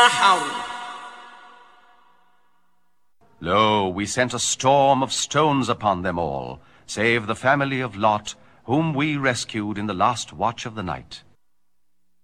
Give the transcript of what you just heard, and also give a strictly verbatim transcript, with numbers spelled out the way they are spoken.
حول. Lo, we sent a storm of stones upon them all, save the family of Lot, whom we rescued in the last watch of the night.